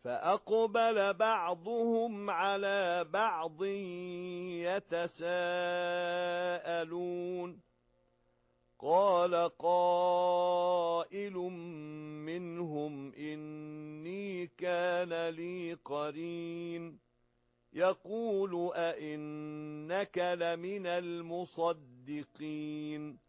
فأقبل بعضهم على بعض يتساءلون قال قائل منهم إني كان لي قرين يقول أئنك لمن المصدقين